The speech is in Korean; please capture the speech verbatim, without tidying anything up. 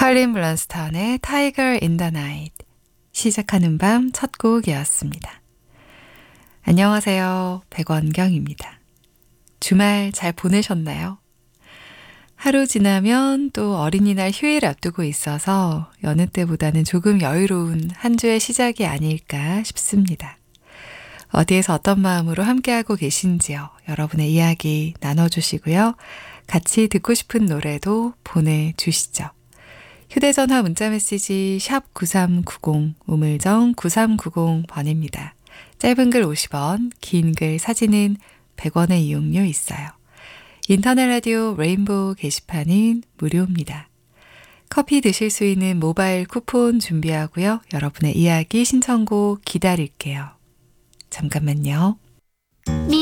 칼린 블런스턴의 Tiger in the Night 시작하는 밤 첫 곡이었습니다. 안녕하세요. 백원경입니다. 주말 잘 보내셨나요? 하루 지나면 또 어린이날 휴일 앞두고 있어서 여느 때보다는 조금 여유로운 한 주의 시작이 아닐까 싶습니다. 어디에서 어떤 마음으로 함께하고 계신지요? 여러분의 이야기 나눠주시고요. 같이 듣고 싶은 노래도 보내주시죠. 휴대전화 문자메시지 샵 구삼구공, 우물정 구삼구공 번입니다. 짧은 글 오십 원, 긴 글 사진은 백 원의 이용료 있어요. 인터넷 라디오 레인보우 게시판은 무료입니다. 커피 드실 수 있는 모바일 쿠폰 준비하고요. 여러분의 이야기 신청곡 기다릴게요. 잠깐만요.